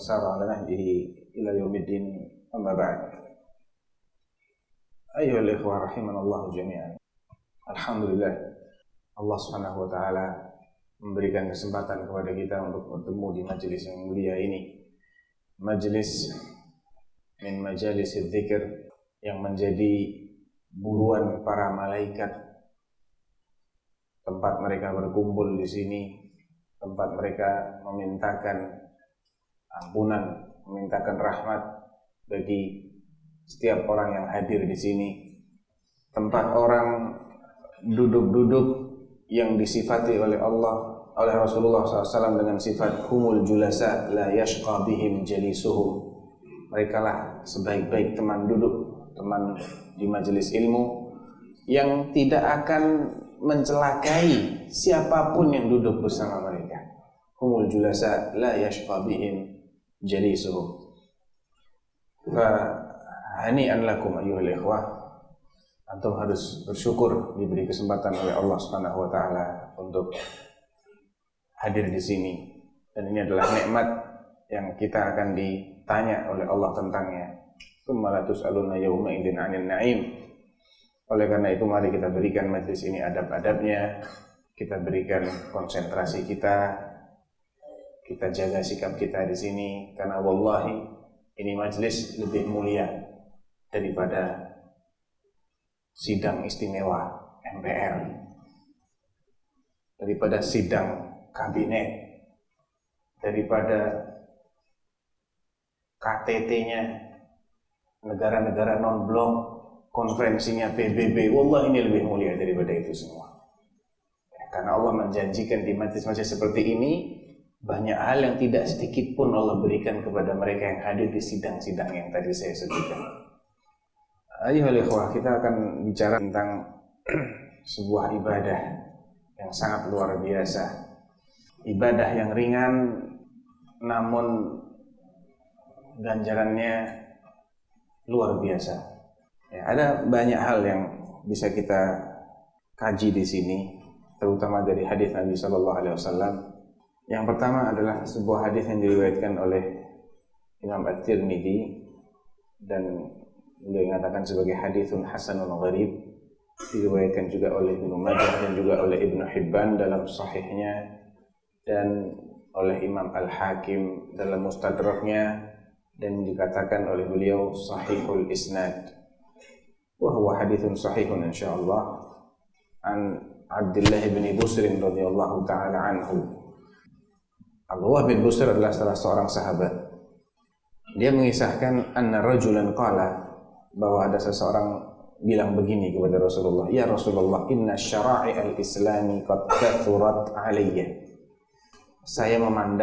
وسار على نهجه إلى يوم الدين أما بعد أيها الإخوة رحمنا الله جميعا. Alhamdulillah, Allah Subhanahu wa taala memberikan kesempatan kepada kita untuk bertemu di majelis yang mulia ini. Majelis min majalis dzikir yang menjadi buruan para malaikat. Tempat mereka berkumpul di sini, tempat mereka memintakan ampunan, memintakan rahmat bagi setiap orang yang hadir di sini. Tempat orang duduk-duduk yang disifati oleh Allah, oleh Rasulullah SAW dengan sifat humul julasa la yashqa bihim jalisuhum. Mereka lah sebaik-baik teman duduk, teman di majelis ilmu yang tidak akan mencelakai siapapun yang duduk bersama mereka. Humul julasa la yashqa bihim jalisuhum. Fa hani'an lakum ayyuhal ikhwah. Antum harus bersyukur diberi kesempatan oleh Allah Subhanahu wa taala untuk hadir di sini. Dan ini adalah nikmat yang kita akan ditanya oleh Allah tentangnya. Tsumma la tus'aluna yawma idzin 'anil na'im. Oleh karena itu mari kita berikan majelis ini adab-adabnya, kita berikan konsentrasi kita jaga sikap kita di sini karena wallahi ini majelis lebih mulia daripada sidang istimewa MPR, daripada sidang kabinet, daripada KTT-nya negara-negara non-blok, konferensinya PBB. Wallah ini lebih mulia daripada itu semua. Karena Allah menjanjikan di majelis-majelis seperti ini banyak hal yang tidak sedikit pun Allah berikan kepada mereka yang hadir di sidang-sidang yang tadi saya sebutkan. Ayolah ikhwah, kita akan bicara tentang sebuah ibadah yang sangat luar biasa. Ibadah yang ringan namun ganjarannya luar biasa. Ya, ada banyak hal yang bisa kita kaji di sini, terutama dari hadis Nabi sallallahu alaihi wasallam. Yang pertama adalah sebuah hadis yang diriwayatkan oleh Imam At-Tirmidzi dan beliau mengatakan sebagai haditsun hasanun gharib, diriwayatkan juga oleh Ibnu Majah dan juga oleh Ibnu Hibban dalam sahihnya dan oleh Imam Al-Hakim dalam Mustadraknya, dan dikatakan oleh beliau sahihul isnad. Wa huwa haditsun sahihun insyaallah an Abdullah bin Busr radhiyallahu taala anhu. Abdullah bin Busr adalah salah seorang sahabat. Dia mengisahkan anna rajulan qala, bahwa ada seseorang bilang begini kepada Rasulullah, ya Rasulullah, inna syara'i al-islami qad kathurat alayya. Saya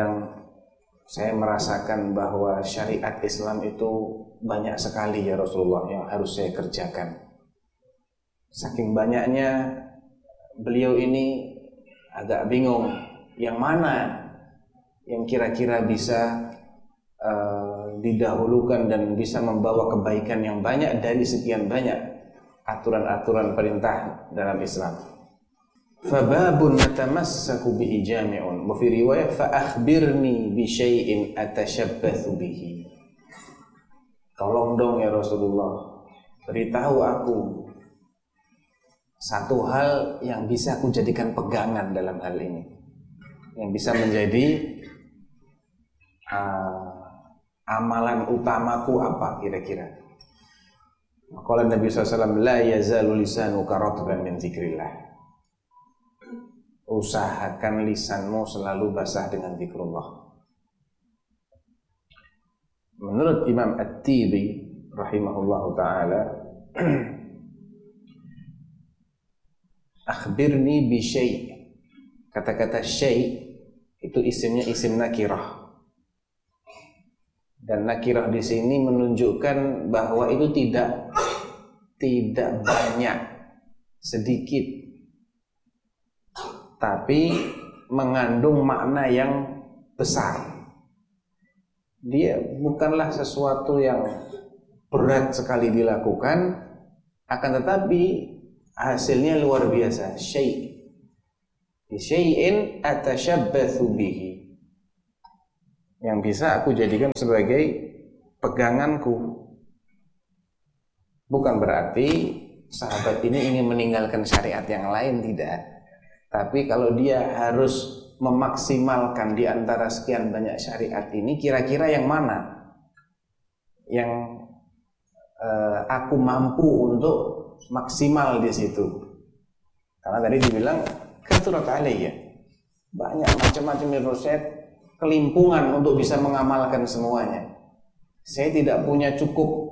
merasakan bahwa syariat Islam itu banyak sekali ya Rasulullah yang harus saya kerjakan. Saking banyaknya beliau ini agak bingung yang mana yang kira-kira bisa didahulukan dan bisa membawa kebaikan yang banyak dari sekian banyak aturan-aturan perintah dalam Islam. Fababun natamassaku bihi jami'un, wa fi riwayah fa akhbirni bi syai'in atashabbathu bihi. Tolong dong ya Rasulullah, beritahu aku satu hal yang bisa aku jadikan pegangan dalam hal ini, yang bisa menjadi amalan utamaku apa kira-kira. Qala Nabi SAW, la yazalu lisanuka ratban min dzikrillah. Usahakan lisanmu selalu basah dengan zikrullah. Menurut Imam At-Tibi rahimahullahu ta'ala, akhbirni bi syai'. Kata-kata syai' itu isimnya isim nakirah. Dan nakirah di sini menunjukkan bahwa itu tidak banyak, sedikit, tapi mengandung makna yang besar. Dia bukanlah sesuatu yang berat sekali dilakukan, akan tetapi hasilnya luar biasa. Syai'in atashabbathu bihi. yang bisa aku jadikan sebagai peganganku. Bukan berarti sahabat ini ingin meninggalkan syariat yang lain, tidak. Tapi kalau dia harus memaksimalkan di antara sekian banyak syariat ini, kira-kira yang mana yang aku mampu untuk maksimal di situ. Karena tadi dibilang kathurat alayya, banyak macam-macam riset, kelimpungan untuk bisa mengamalkan semuanya. Saya tidak punya cukup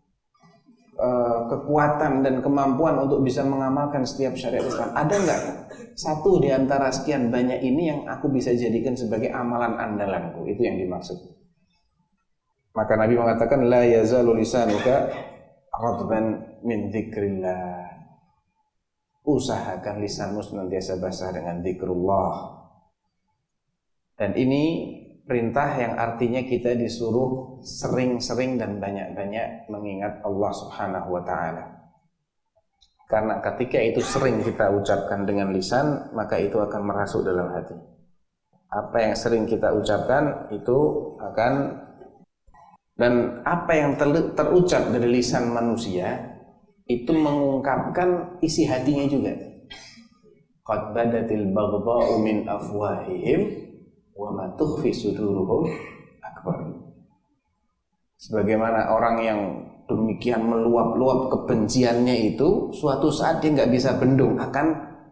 kekuatan dan kemampuan untuk bisa mengamalkan setiap syariat Islam. Ada enggak satu di antara sekian banyak ini yang aku bisa jadikan sebagai amalan andalanku? Itu yang dimaksud. Maka Nabi mengatakan la yazalu lisanuka radban min dzikrillah. Usahakan lisanmu senantiasa basah dengan zikrullah. Dan ini perintah yang artinya kita disuruh sering-sering dan banyak-banyak mengingat Allah Subhanahu wa ta'ala. Karena ketika itu sering kita ucapkan dengan lisan, maka itu akan merasuk dalam hati. Apa yang sering kita ucapkan itu akan, dan apa yang terucap dari lisan manusia itu mengungkapkan isi hatinya juga. Qad badatil baghdha'u min afwahihim wa ma tukhfi suduruhum akbar. Sebagaimana orang yang demikian meluap-luap kebenciannya itu, suatu saat dia nggak bisa bendung, akan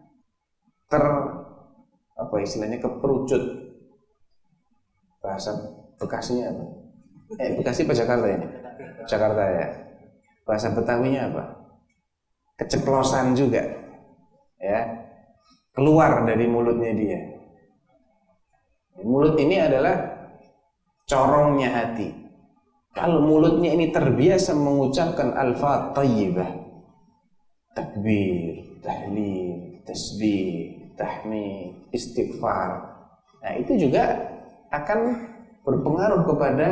keperucut. Bahasa Bekasinya apa? Bekasi apa Jakarta ini? Jakarta ya. Bahasa Betawinya apa? Keceplosan juga, ya, keluar dari mulutnya dia. Mulut ini adalah corongnya hati. Kalau mulutnya ini terbiasa mengucapkan alfa thayyibah, takbir, tahlil, tasbih, tahmid, istighfar, nah itu juga akan berpengaruh kepada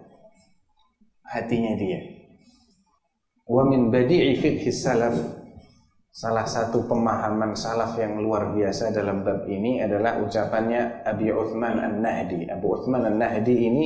hatinya dia. Wa min badi'i fiqhi salaf, salah satu pemahaman salaf yang luar biasa dalam bab ini adalah ucapannya Abi Uthman An-Nahdi. Abu Uthman An-Nahdi ini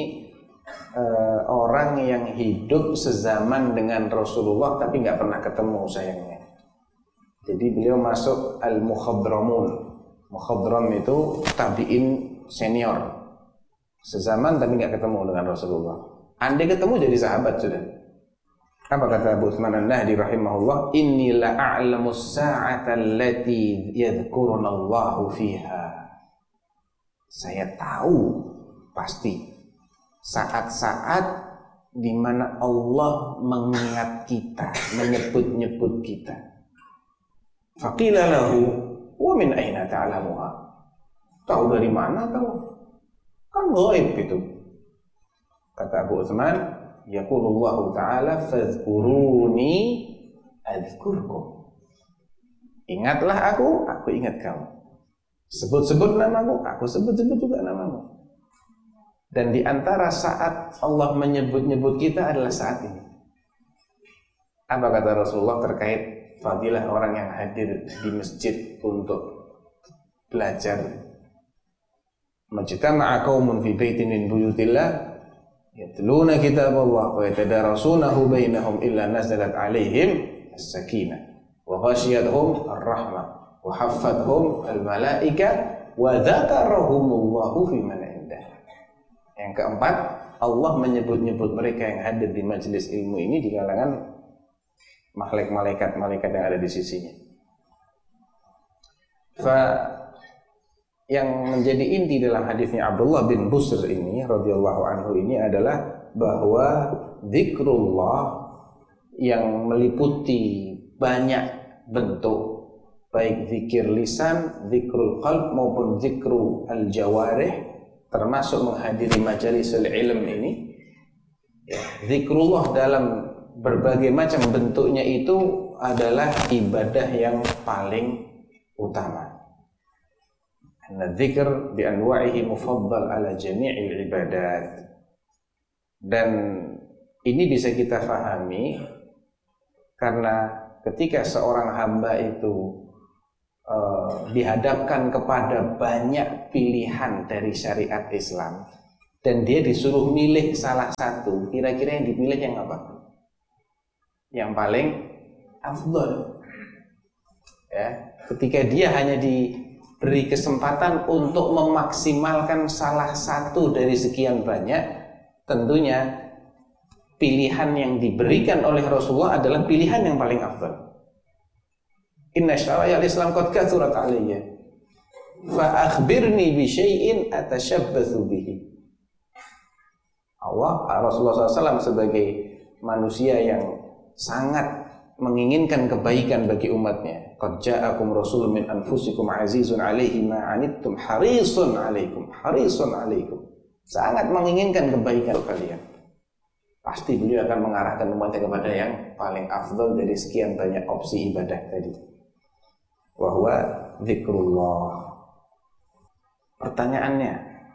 orang yang hidup sezaman dengan Rasulullah tapi nggak pernah ketemu sayangnya. Jadi beliau masuk al-Mukhadramun. Mukhadram itu tabi'in senior, sezaman tapi nggak ketemu dengan Rasulullah. Andai ketemu jadi sahabat sudah. Apa kata Abu Uthman An-Nahdi rahimahullah? Inni la'a'lamu as-sa'ata allati yadhkuruna Allahu fiha. Saya tahu pasti saat-saat di mana Allah mengingat kita, menyebut-nyebut kita. Faqila lahu wa min aina ta'lamuha? Tahu dari mana tahu? Kan gaib itu. Kata Abu Uthman, yaqulullahu ta'ala fadhkuruni adzkurkum. Ingatlah aku ingat kamu. Sebut-sebut namamu, aku sebut-sebut juga namamu. Dan di antara saat Allah menyebut-nyebut kita adalah saat ini. Apa kata Rasulullah terkait fadilah orang yang hadir di masjid untuk belajar? Majtama'a qaumun fi baitin min buyutillah yatluna kitaballah wa yatadarasunahu bainahum illa nazalat 'alaihim as-sakinah wa ghashiyatuhum ar-rahmah wa haffathum al-malaikah wa dzakarahumullahu fi man indah. Yang keempat, Allah menyebut-nyebut mereka yang hadir di majelis ilmu ini di kalangan malaikat-malaikat yang ada di sisinya. Yang menjadi inti dalam hadisnya Abdullah bin Busr ini radhiyallahu anhu ini adalah bahwa zikrullah yang meliputi banyak bentuk, baik zikir lisan, zikrul qalb maupun zikrul al-jawarih, termasuk menghadiri majalisul ilm ini, ya, zikrullah dalam berbagai macam bentuknya itu adalah ibadah yang paling utama. Karena zikr bi anwa'ihi mufaddal ala jami'il ibadat. Dan ini bisa kita fahami karena ketika seorang hamba itu dihadapkan kepada banyak pilihan dari syariat Islam dan dia disuruh milih salah satu, kira-kira yang dipilih yang apa? Yang paling afdal. Ya, ketika dia hanya diberi kesempatan untuk memaksimalkan salah satu dari sekian banyak, tentunya pilihan yang diberikan oleh Rasulullah adalah pilihan yang paling afdal. Inna syara'iyal Islam qad kathurat alayya fa akhbirni bi syai'in atashabbathu bihi. Rasulullah SAW sebagai manusia yang sangat menginginkan kebaikan bagi umatnya. Qad ja'akum rasulun min anfusikum azizun 'alaihi ma 'anittum harisun 'alaikum. Sangat menginginkan kebaikan kalian. Pasti beliau akan mengarahkan umatnya kepada yang paling afdal dari sekian banyak opsi ibadah tadi. Wa huwa zikrullah. Pertanyaannya,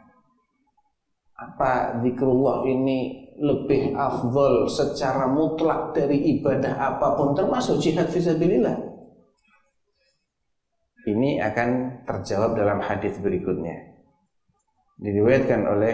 apa zikrullah ini lebih afdal secara mutlak dari ibadah apapun termasuk jihad fisabilillah? Ini akan terjawab dalam hadis berikutnya. Diriwayatkan oleh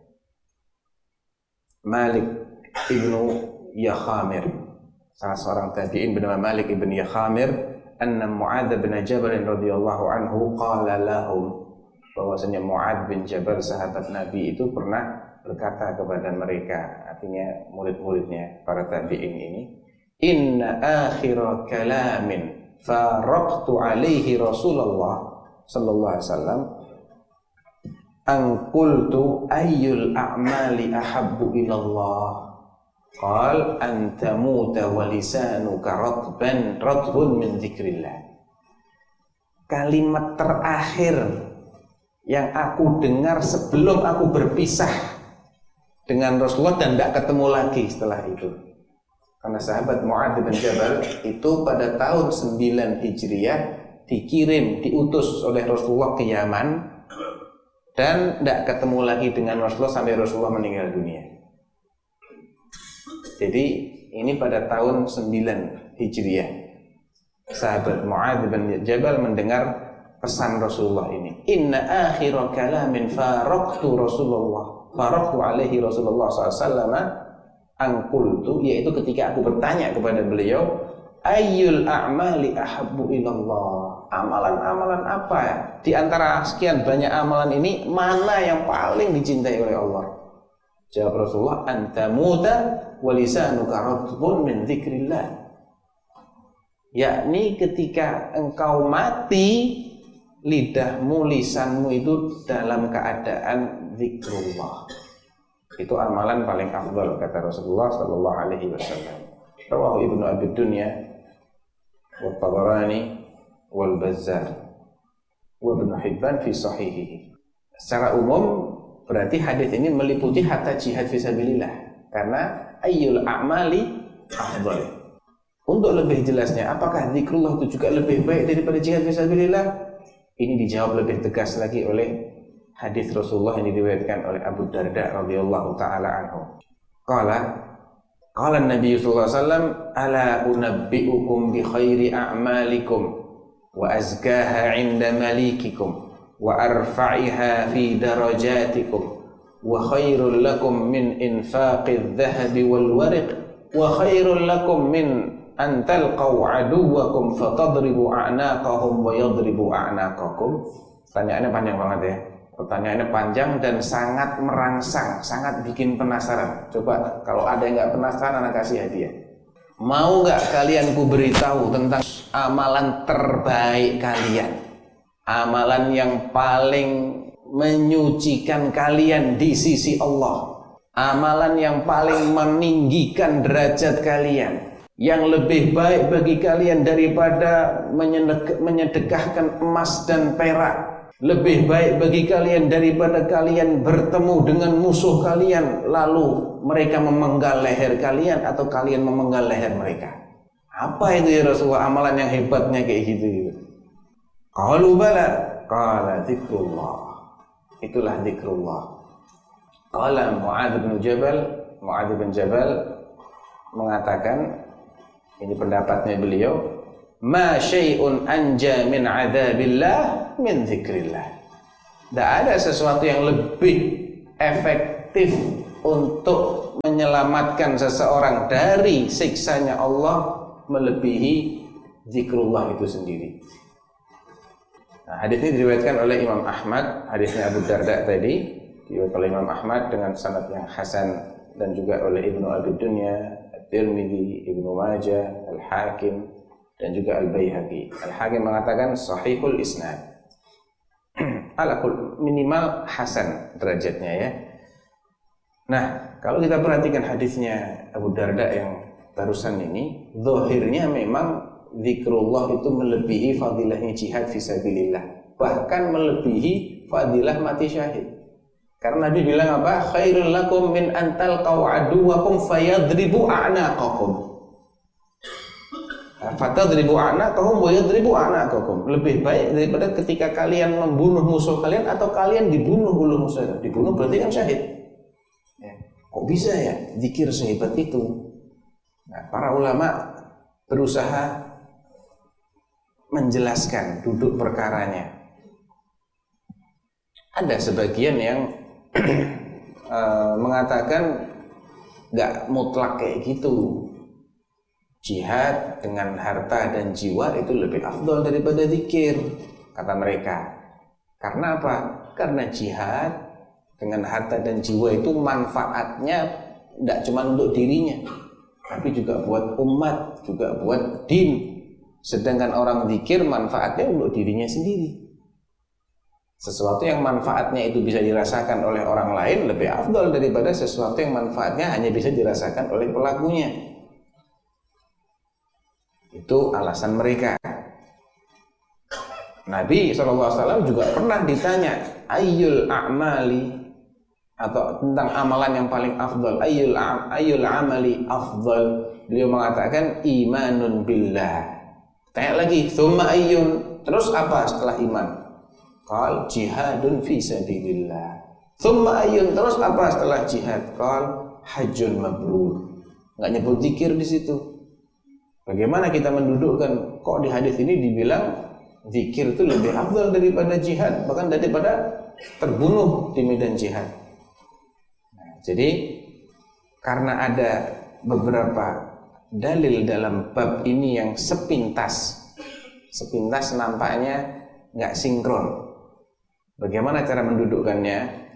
Malik ibnu Yakhamir, salah seorang tabi'in bernama Malik ibnu Yakhamir, anna Mu'adz bin Jabal radhiyallahu anhu qala lahum, bahwasanya Mu'adz bin Jabal sahabat Nabi itu pernah berkata kepada mereka, artinya murid-muridnya para tabi'in ini, inna akhira kalamin faraqtu alaihi Rasulullah sallallahu alaihi wasallam an qultu ayyul a'mali ahabbu ila Allah qal an tamuta wa lisanuka ratbun min dzikrillah. Kalimat terakhir yang aku dengar sebelum aku berpisah dengan Rasulullah dan tidak ketemu lagi setelah itu. Karena sahabat Mu'adz bin Jabal itu pada tahun 9 Hijriah diutus oleh Rasulullah ke Yaman dan tidak ketemu lagi dengan Rasulullah sampai Rasulullah meninggal dunia. Jadi ini pada tahun 9 Hijriah sahabat Mu'adz bin Jabal mendengar pesan Rasulullah ini. Inna akhira kalamin faraqtu alaihi Rasulullah SAW angkultu, yaitu ketika aku bertanya kepada beliau, ayyul a'mali ahabbu ilallah, amalan-amalan apa ya? Di antara sekian banyak amalan ini, mana yang paling dicintai oleh Allah? Jawab Rasulullah, antamuta wa lisanuka ratbun min dzikrillah. Yakni ketika engkau mati, lidahmu, lisanmu itu dalam keadaan zikrullah. Itu amalan paling afdal kata Rasulullah sallallahu alaihi wasallam. Rawahu Ibnu Abi Dunya wa Tabarani wal Bazzar wa Ibnu Hibban fi sahihihi. Secara umum berarti hadis ini meliputi hatta jihad fisabilillah, karena ayyul a'mali afdal. Untuk lebih jelasnya, apakah zikrullah itu juga lebih baik daripada jihad fisabilillah? Ini dijawab lebih tegas lagi oleh hadis Rasulullah yang diriwayatkan oleh Abu Darda radhiyallahu taala anhu. Qala Nabi sallallahu alaihi wasallam, ala unabbiukum bi khairi a'malikum wa azkaha 'inda malikikum wa arfa'iha fi darajatikum wa khairul lakum min infaqidh dhahabi wal wariq wa khairul lakum min an talqaw aduwakum fatadribu a'naqahum wa yadribu a'naqakum. Pertanyaannya panjang banget ya. Pertanyaannya panjang dan sangat merangsang, sangat bikin penasaran. Coba kalau ada yang nggak penasaran, anak kasih hadiah. Mau nggak kalian ku beritahu tentang amalan terbaik kalian, amalan yang paling menyucikan kalian di sisi Allah, amalan yang paling meninggikan derajat kalian, yang lebih baik bagi kalian daripada menyedekahkan emas dan perak, lebih baik bagi kalian daripada kalian bertemu dengan musuh kalian lalu mereka memenggal leher kalian atau kalian memenggal leher mereka. Apa itu ya Rasulullah, amalan yang hebatnya kayak gitu? Qalu bala, qala zikrullah. Itulah zikrullah. Qala Mu'adz bin Jabal mengatakan, ini pendapatnya beliau, ma syai'un anja min adzabillah min dzikrillah. Tidak ada sesuatu yang lebih efek efektif untuk menyelamatkan seseorang dari siksanya Allah melebihi zikrullah itu sendiri. Nah, hadis ini diriwayatkan oleh Imam Ahmad, hadisnya Abu Darda tadi, diriwayatkan oleh Imam Ahmad dengan sanad yang hasan, dan juga oleh Ibnu Abi Dunya, At-Tirmidzi, Ibnu Majah, Al-Hakim, dan juga Al-Baihaqi. Al-Hakim mengatakan sahihul isnad. Alakul minimal hasan derajatnya ya. Nah, kalau kita perhatikan hadisnya Abu Darda yang barusan ini, zahirnya memang zikrullah itu melebihi fadilahnya jihad fisabilillah, bahkan melebihi fadilah mati syahid. Karena Nabi bilang apa? Khairul lakum min antal qawaduwakum fayadribu a'naqakum. Fatadribu a'naqahum wa yadribu a'naqakum. Lebih baik daripada ketika kalian membunuh musuh kalian atau kalian dibunuh oleh musuh. Dibunuh berarti kan syahid. Ya. Kok bisa ya zikir sehebat itu? Nah, para ulama berusaha menjelaskan duduk perkaranya. Ada sebagian yang mengatakan nggak mutlak kayak gitu. Jihad dengan harta dan jiwa itu lebih afdal daripada zikir, kata mereka. Karena apa? Karena jihad dengan harta dan jiwa itu manfaatnya tidak cuma untuk dirinya, tapi juga buat umat, juga buat din. Sedangkan orang zikir manfaatnya untuk dirinya sendiri. Sesuatu yang manfaatnya itu bisa dirasakan oleh orang lain lebih afdal daripada sesuatu yang manfaatnya hanya bisa dirasakan oleh pelakunya. Itu alasan mereka. Nabi SAW juga pernah ditanya ayyul a'mali, atau tentang amalan yang paling afdal, ayyul amali afdal. Beliau mengatakan imanun billah. Tanya lagi, tsumma ayyun, terus apa setelah iman? Qal jihadun fi sabilillah. Tsumma ayyun, terus apa setelah jihad? Qal hajjun mabrur. Enggak nyebut zikir di situ. Bagaimana kita mendudukkan kok di hadis ini dibilang zikir itu lebih afdal daripada jihad, bahkan daripada terbunuh di medan jihad. Nah, jadi karena ada beberapa dalil dalam bab ini yang sepintas nampaknya nggak sinkron. Bagaimana cara mendudukkannya?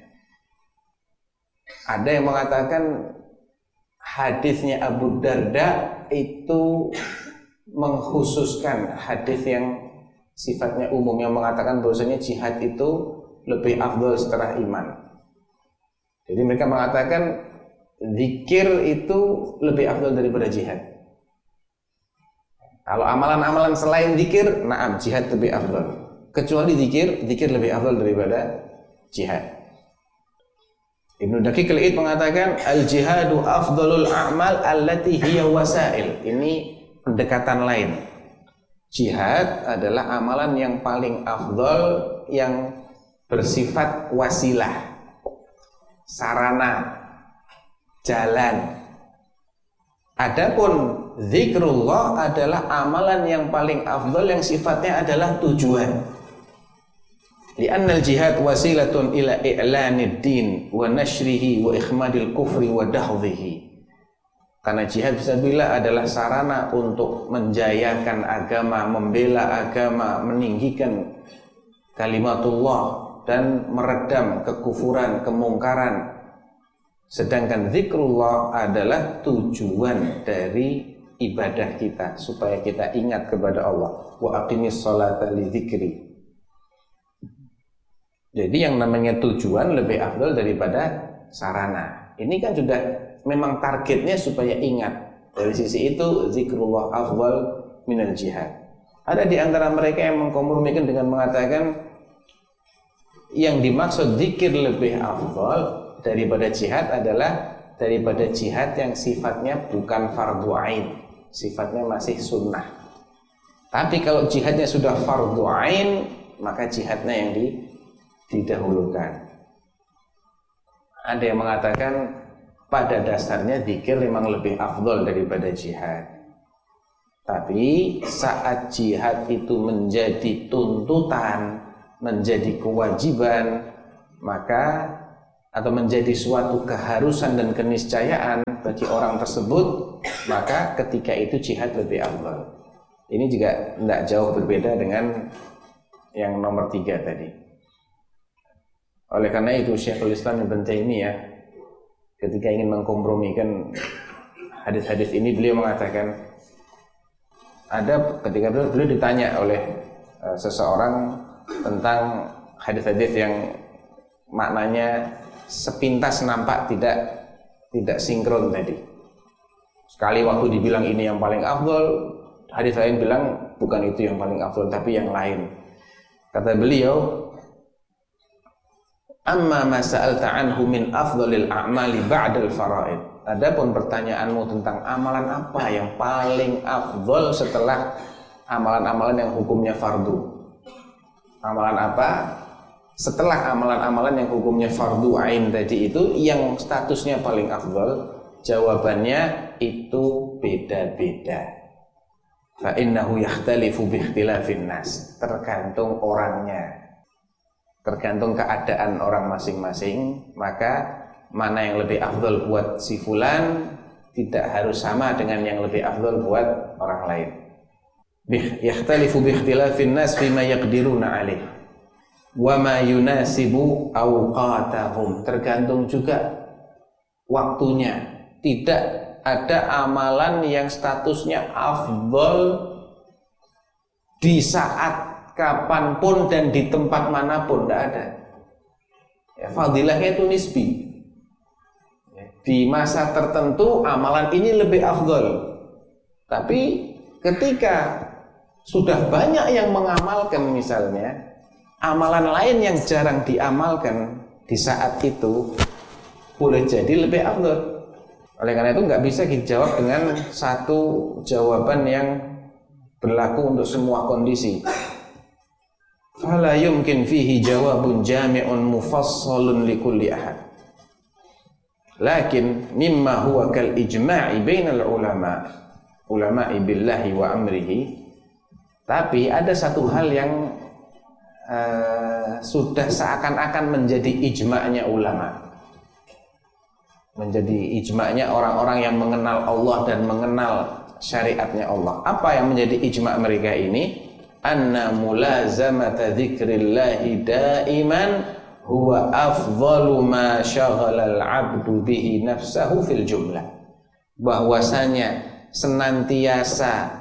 Ada yang mengatakan hadisnya Abu Darda itu mengkhususkan hadis yang sifatnya umum yang mengatakan bahwasanya jihad itu lebih afdal setelah iman. Jadi mereka mengatakan zikir itu lebih afdal daripada jihad. Kalau amalan-amalan selain zikir, na'am, jihad lebih afdal. Kecuali zikir lebih afdal daripada jihad. Ibnu Daqiq al-Id mengatakan al-jihadu afdalul a'mal allati hiya wasail. Ini pendekatan lain. Jihad adalah amalan yang paling afdal yang bersifat wasilah, sarana, jalan. Adapun zikrullah adalah amalan yang paling afdal yang sifatnya adalah tujuan. Li'anna al-jihad wasilatun ila i'lanid din wa nashrihi wa ikhmadil kufri wa dahdhihi. Karena jihad fisabilillah adalah sarana untuk menjayakan agama, membela agama, meninggikan kalimatullah dan meredam kekufuran, kemungkaran. Sedangkan zikrullah adalah tujuan dari ibadah kita supaya kita ingat kepada Allah. Wa aqimis sholata li dzikri. Jadi yang namanya tujuan lebih afdal daripada sarana. Ini kan sudah memang targetnya supaya ingat. Dari sisi itu zikrullah afdal minal jihad. Ada di antara mereka yang mengkompromikan dengan mengatakan yang dimaksud zikir lebih afdal daripada jihad adalah daripada jihad yang sifatnya bukan fardhu ain, sifatnya masih sunnah. Tapi kalau jihadnya sudah fardhu ain, maka jihadnya yang didahulukan. Ada yang mengatakan pada dasarnya zikir memang lebih afdal daripada jihad. Tapi saat jihad itu menjadi tuntutan, menjadi kewajiban, maka atau menjadi suatu keharusan dan keniscayaan bagi orang tersebut, maka ketika itu jihad lebih afdal. Ini juga tidak jauh berbeda dengan yang nomor 3 tadi. Oleh karena itu Syekhul Islam Ibnu Taimiyah ketika ingin mengkompromikan hadis-hadis ini, beliau mengatakan, ada ketika beliau ditanya oleh seseorang tentang hadis-hadis yang maknanya sepintas nampak tidak sinkron tadi. Sekali waktu dibilang ini yang paling afdal, hadis lain bilang bukan itu yang paling afdal tapi yang lain. Kata beliau, amma ma sa'alta anhu min afdalil a'mali ba'dal faraid. Adapun pertanyaanmu tentang amalan apa yang paling afdal setelah amalan-amalan yang hukumnya fardu. Amalan apa setelah amalan-amalan yang hukumnya fardu ain tadi itu yang statusnya paling afdal? Jawabannya itu beda-beda. Fa innahu yakhtalifu bi ikhtilafin nas. Tergantung orangnya, tergantung keadaan orang masing-masing, maka mana yang lebih afdal buat si fulan tidak harus sama dengan yang lebih afdal buat orang lain. Yakhtalifu bi ikhtilafin nas fima yaqdiruna alaih wa ma yunasibu awqatahum. Tergantung juga waktunya. Tidak ada amalan yang statusnya afdal di saat kapanpun dan di tempat manapun, tidak ada. Ya, fadilahnya itu nisbi. Di masa tertentu amalan ini lebih afdal, tapi ketika sudah banyak yang mengamalkan, misalnya amalan lain yang jarang diamalkan di saat itu, boleh jadi lebih afdal. Oleh karena itu nggak bisa dijawab dengan satu jawaban yang berlaku untuk semua kondisi. Fala yumkin fihi jawabun jami'un mufassalun likulli ahad. Lakin mimma huwa kal ijma'i bainal ulama'i billahi wa amrihi. Tapi ada satu hal yang sudah seakan-akan menjadi ijma'nya ulama, menjadi ijma'nya orang-orang yang mengenal Allah dan mengenal syariatnya Allah. Apa yang menjadi ijma' mereka ini? Anna mulazamata dzikrillahi daiman huwa afdalu ma syaghalal 'abdu bihi nafsahu fil jumlah. Bahwasanya senantiasa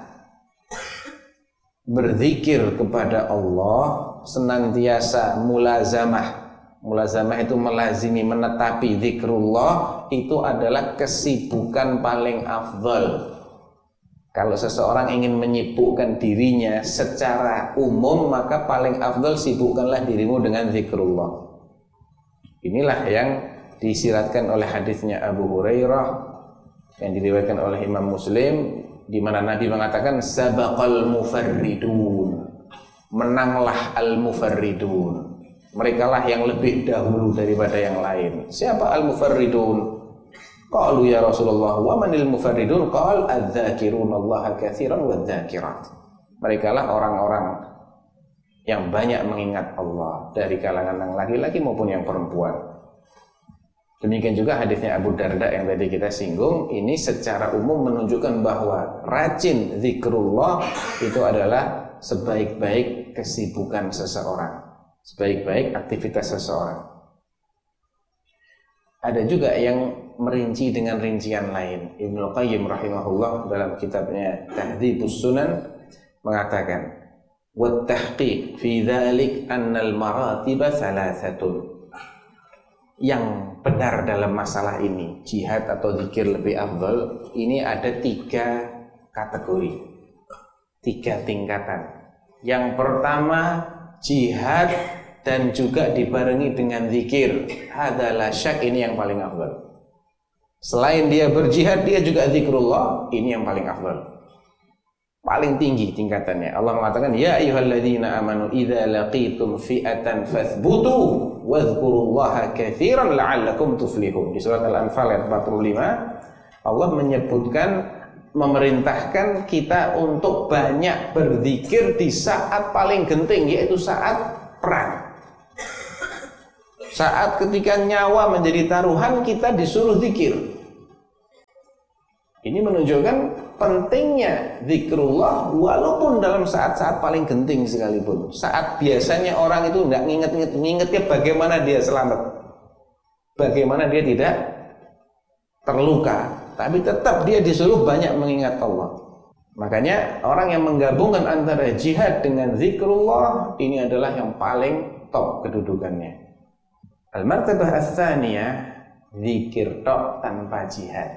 berzikir kepada Allah, senantiasa mulazamah. Mulazamah itu melazimi, menetapi zikrullah, itu adalah kesibukan paling afdal. Kalau seseorang ingin menyibukkan dirinya secara umum, maka paling afdal sibukkanlah dirimu dengan zikrullah. Inilah yang disiratkan oleh hadisnya Abu Hurairah yang diriwayatkan oleh Imam Muslim, di mana Nabi mengatakan sabaqal mufarridun, menanglah al-mufarridun. Mereka lah yang lebih dahulu daripada yang lain. Siapa al-mufarridun? Qalu ya Rasulullah wa manil mufarridun? Qal adz-dzakirunallaha katsiran wadz-dzakirat. Mereka lah orang-orang yang banyak mengingat Allah dari kalangan yang laki-laki maupun yang perempuan. Demikian juga hadisnya Abu Darda yang tadi kita singgung. Ini secara umum menunjukkan bahwa rajin zikrullah itu adalah sebaik-baik kesibukan seseorang, sebaik-baik aktivitas seseorang. Ada juga yang merinci dengan rincian lain. Ibnu Qayyim rahimahullah dalam kitabnya Tahdhibus Sunan mengatakan, "Wat tahqiq fi dzalik annal maratiba thalathatun." Yang benar dalam masalah ini, jihad atau zikir lebih afdal, ini ada 3 kategori, 3 tingkatan. Yang pertama jihad dan juga dibarengi dengan zikir. Adalah syak, ini yang paling afdal. Selain dia berjihad, dia juga zikrullah, ini yang paling afdal, paling tinggi tingkatannya. Allah mengatakan, ya ayyuhalladzina amanu idza laqitum fi'atan fathbutu wadhkurullaha katsiran la'allakum tuflihun. Di surat Al-Anfal ayat 45 Allah menyebutkan, memerintahkan kita untuk banyak berzikir di saat paling genting, yaitu saat perang. Saat ketika nyawa menjadi taruhan, kita disuruh zikir. Ini menunjukkan pentingnya zikrullah walaupun dalam saat-saat paling genting sekalipun. Saat biasanya orang itu enggak ngingetnya bagaimana dia selamat, bagaimana dia tidak terluka, tapi tetap dia disuruh banyak mengingat Allah. Makanya orang yang menggabungkan antara jihad dengan zikrullah ini adalah yang paling top kedudukannya. Al-martabah ats-tsaniyah, zikir tok tanpa jihad.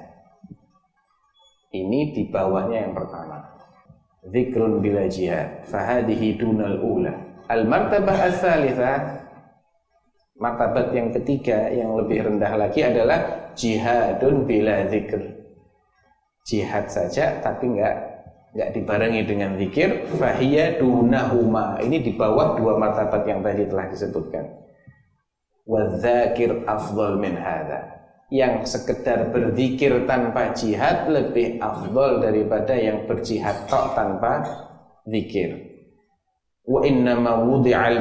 Ini di bawahnya yang pertama. Zikrun bila jihad, fahadihi dunal ula. Al-martabah ats-tsalitsah, martabat yang ketiga yang lebih rendah lagi adalah jihadun bila zikr. Jihad saja tapi enggak dibarengi dengan zikir, fahiya dunahuma. Ini di bawah dua martabat yang tadi telah disebutkan. Wadzakir afdal min hadza. Yang sekedar berzikir tanpa jihad lebih afdal daripada yang berjihad tok tanpa zikir. Wa innama wudi'al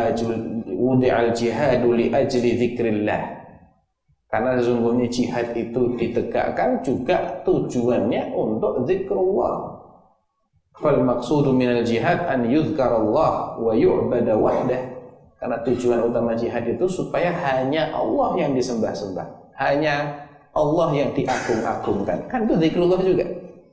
jihadu li ajli dzikrillah. Karena sesungguhnya jihad itu ditegakkan juga tujuannya untuk zikrullah. Fal maqsudu minal jihad an yuzkarallah wa yu'bada wahdah. Karena tujuan utama jihad itu supaya hanya Allah yang disembah-sembah, hanya Allah yang diagung-agungkan. Kan itu zikrullah juga.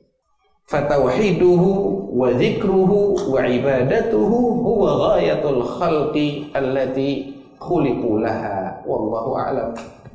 Fatauhiduhu wa zikruhu wa ibadatuhu huwa ghayatul khalqi allati khuliqu laha wallahu a'lam.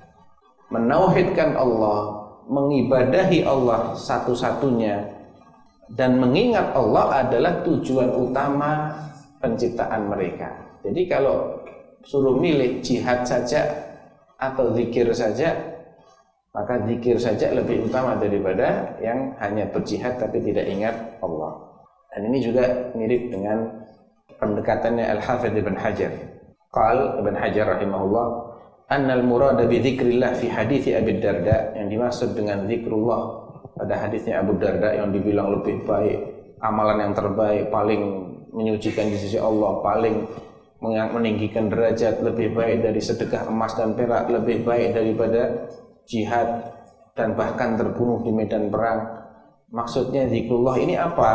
Menauhidkan Allah, mengibadahi Allah satu-satunya dan mengingat Allah adalah tujuan utama penciptaan mereka. Jadi kalau suruh milih jihad saja atau zikir saja, maka zikir saja lebih utama daripada yang hanya berjihad tapi tidak ingat Allah. Dan ini juga mirip dengan pendekatannya Al-Hafidz Ibn Hajar. Qal Ibn Hajar rahimahullah, annal murada bi dzikrillah fi hadits Abi Darda, yang dimaksud dengan zikrullah pada hadisnya Abu Darda yang dibilang lebih baik, amalan yang terbaik, paling menyucikan di sisi Allah, paling meninggikan derajat, lebih baik dari sedekah emas dan perak, lebih baik daripada jihad dan bahkan terbunuh di medan perang. Maksudnya zikrullah ini apa?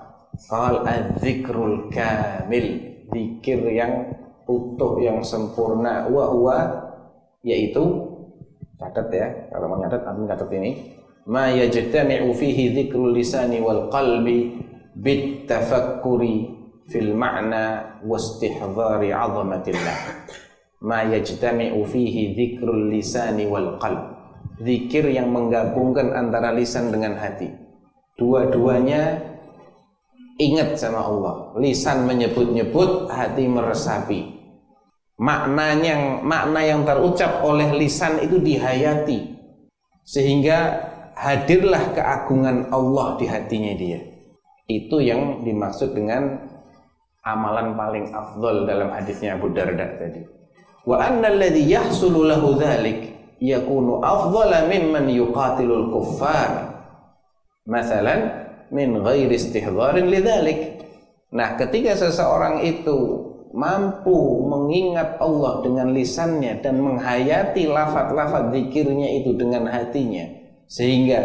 Qal az-zikrul kamil, zikir yang utuh, yang sempurna, wa huwa, yaitu, catat ya, kalau mau nyatat antum catat ini, ma yajtami'u fihi dzikrul lisani wal qalbi bit tafakkuri fil ma'na wastihdhari 'azamatillah. Ma yajtami'u fihi dzikrul lisani wal qalb, zikir yang menggabungkan antara lisan dengan hati, dua-duanya ingat sama Allah. Lisan menyebut-nyebut, hati meresapi. Makna yang terucap oleh lisan itu dihayati, sehingga hadirlah keagungan Allah di hatinya dia. Itu yang dimaksud dengan amalan paling afdal dalam hadisnya Abu Darda tadi. Wa annal ladzi yahsulu lahu dzalik yakunu afdala mimman yuqatilul kuffar masalan min ghairi istihdharin lidzalik. Nah, ketika seseorang itu mampu mengingat Allah dengan lisannya dan menghayati lafaz-lafaz zikirnya itu dengan hatinya, sehingga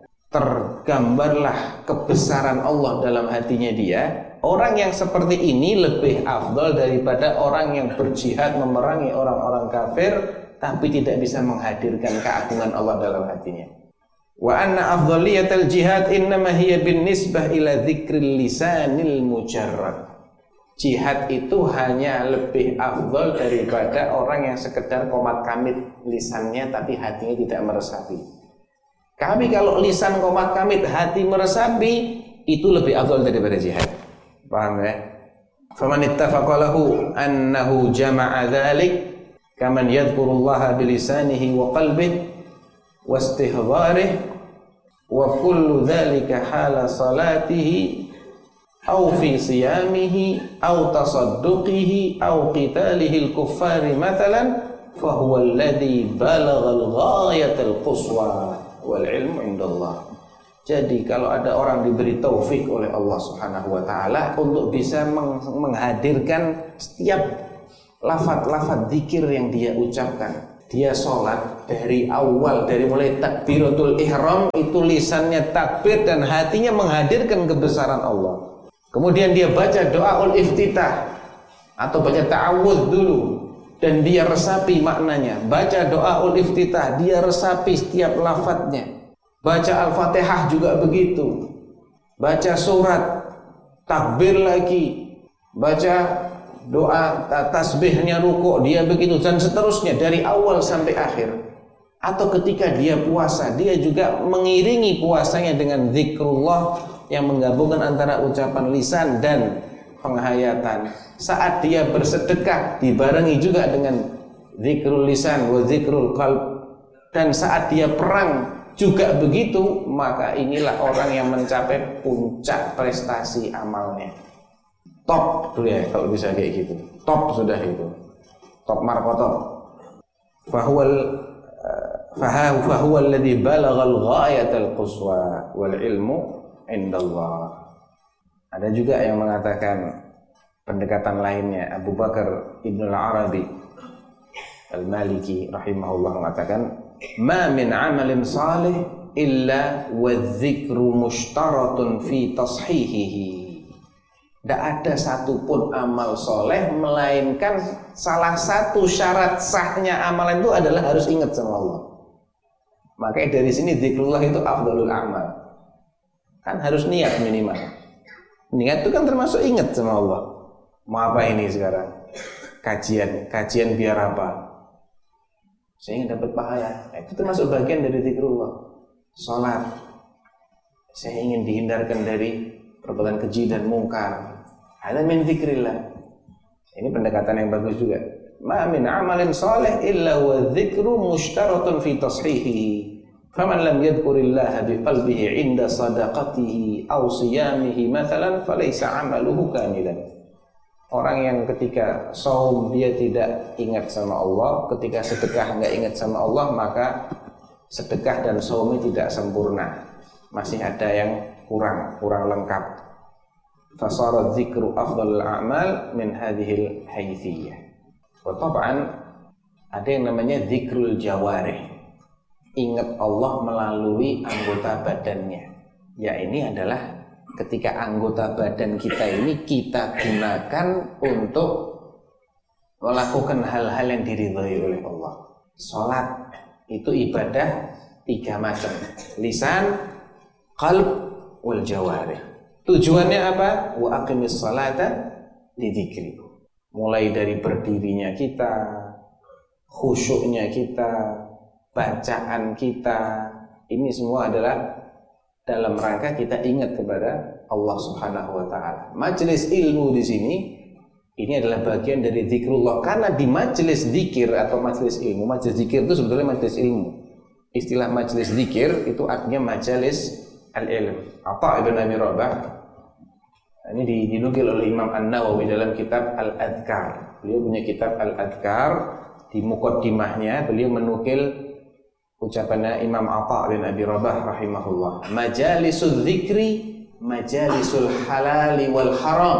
tergambarlah kebesaran Allah dalam hatinya dia, orang yang seperti ini lebih afdal daripada orang yang berjihad memerangi orang-orang kafir tapi tidak bisa menghadirkan keagungan Allah dalam hatinya. Wa anna afdaliyatal jihad innama hiya bin nisbah ila dzikril lisanil mujarrad. Jihad itu hanya lebih afdal daripada orang yang sekedar komat kamit lisannya tapi hatinya tidak meresapi. Kami kalau lisan komat kamit, hati meresapi, itu lebih afdal daripada jihad. Paham ya? Faman ittafaqa lahu annahu jama'a dzalik kaman yadhkurullaha bilisanihi wa qalbihi wastihdharihi wa kullu dzalika hala salatihi aw fi siyamihi aw tasadduqihi aw qitalihi al-kuffari mathalan fa huwa alladhi balagha al-ghayatal quswa wal ilmu indallah. Jadi kalau ada orang diberi taufik oleh Allah Subhanahu wa taala untuk bisa menghadirkan setiap lafaz-lafaz zikir yang dia ucapkan. Dia sholat dari awal, dari mulai takbiratul ihram itu lisannya takbir dan hatinya menghadirkan kebesaran Allah. Kemudian dia baca doaul iftitah atau baca ta'awudz dulu dan dia resapi maknanya. Baca doaul iftitah, dia resapi setiap lafadznya. Baca Al-Fatihah juga begitu. Baca surat, takbir lagi. Baca doa tasbihnya rukuk, dia begitu dan seterusnya dari awal sampai akhir. Atau ketika dia puasa, dia juga mengiringi puasanya dengan zikrullah yang menggabungkan antara ucapan lisan dan penghayatan. Saat dia bersedekah dibarengi juga dengan zikrul lisan wa zikrul qalb. Dan saat dia perang juga begitu, maka inilah orang yang mencapai puncak prestasi amalnya. Top tuh ya kalau bisa kayak gitu. Top sudah itu. Top markotop. Fahuwa alladhi balaghal ghayatal quswa wal ilmu indallah. Ada juga yang mengatakan pendekatan lainnya. Abu Bakar Ibn al-Arabi Al-Maliki rahimahullah mengatakan, "Ma min 'amalin salih illa wa dzikru mushtaratun fi tashihihi." Tidak ada satupun amal soleh melainkan salah satu syarat sahnya amalan itu adalah harus ingat sama Allah. Makanya dari sini zikrullah itu afdalul amal. Kan harus niat minimal. Niat itu kan termasuk ingat sama Allah. Mau apa ini sekarang? Kajian biar apa? Saya ingin dapat pahala. Itu termasuk bagian dari zikrullah. Salat. Saya ingin dihindarkan dari perbuatan keji dan mungkar. Ada min zikrillah. Ini pendekatan yang bagus juga. Ma min amalin salih illa wa dzikru mushtaratun fi tashihihi. Faman lam yadhkurillaha biqalbihi 'inda sadaqatihi aw siyamihi mathalan falaysa 'amaluhu kamilan. Orang yang ketika saum dia tidak ingat sama Allah, ketika sedekah enggak ingat sama Allah, maka sedekah dan saumnya tidak sempurna. Masih ada yang kurang lengkap. Fasara dzikru afdhalul a'mal min hadhil haythiyah. Wa tab'an ada yang namanya zikrul jawarih. Ingat Allah melalui anggota badannya. Ya ini adalah ketika anggota badan kita ini kita gunakan untuk melakukan hal-hal yang diridhai oleh Allah. Salat itu ibadah 3 macam. Lisan, qalb, wal jawarih. Tujuannya apa? Wa aqimis salata li dzikri. Mulai dari berdirinya kita, khusyuknya kita, bacaan kita, ini semua adalah dalam rangka kita ingat kepada Allah Subhanahu wa taala. Majelis ilmu di sini ini adalah bagian dari zikrullah, karena di majelis zikir atau majelis ilmu, majelis zikir itu sebetulnya majelis ilmu. Istilah majelis zikir itu artinya majelis al-ilm. Atha ibn Abi Rabah ini dinukil oleh Imam An-Nawawi dalam kitab Al-Adhkar. Beliau punya kitab Al-Adhkar, di muqaddimahnya beliau menukil ucapannya Imam Atha bin Abi Rabah rahimahullah. Majalisul dzikri majalisul halali wal haram.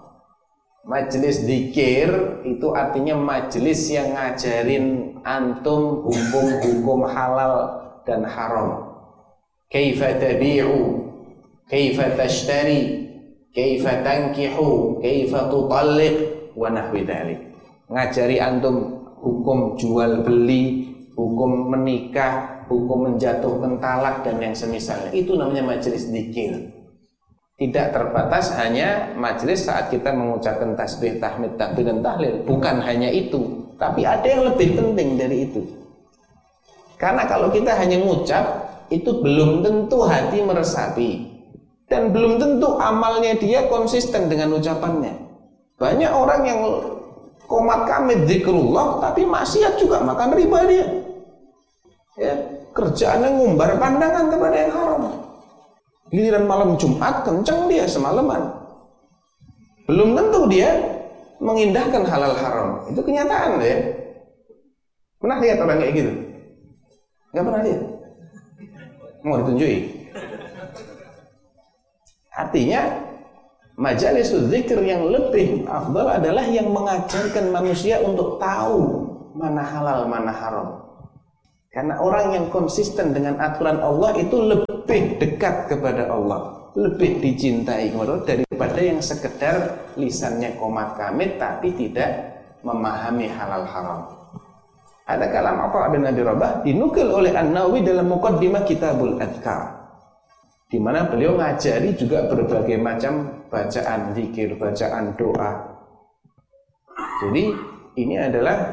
Majelis zikir itu artinya majelis yang ngajarin antum hukum-hukum halal dan haram. Kaifa tabi'u, kaifa tashtari, kaifa tankihu, kaifa tutalliq wa nahwi dzalik. Ngajari antum hukum jual beli, hukum menikah, hukum menjatuhkan talak dan yang semisalnya. Itu namanya majelis zikir. Tidak terbatas hanya majelis saat kita mengucapkan tasbih, tahmid, takbir dan tahlil. Bukan hanya itu, tapi ada yang lebih penting dari itu. Karena kalau kita hanya ngucap, itu belum tentu hati meresapi, dan belum tentu amalnya dia konsisten dengan ucapannya. Banyak orang yang qomat kamit zikrullah tapi maksiat juga, makan riba dia. Ya, kerjaannya ngumbar pandangan kepada yang haram. Giliran malam Jumat kenceng dia semalaman. Belum tentu dia mengindahkan halal haram. Itu kenyataan ya. Pernah lihat orang kayak gitu? Enggak pernah lihat. Mau ditunjuki? Artinya Majalisul dzikir yang lebih afdal adalah yang mengajarkan manusia untuk tahu mana halal, mana haram. Karena orang yang konsisten dengan aturan Allah itu lebih dekat kepada Allah, lebih dicintai kepada Allah daripada yang sekedar lisannya qomat kamit tapi tidak memahami halal haram. Ada kalam Atha bin Abi Rabah dinukil oleh An-Nawawi dalam Muqaddimah Kitabul Adhkar, di mana beliau ngajari juga berbagai macam bacaan zikir, bacaan doa. Jadi ini adalah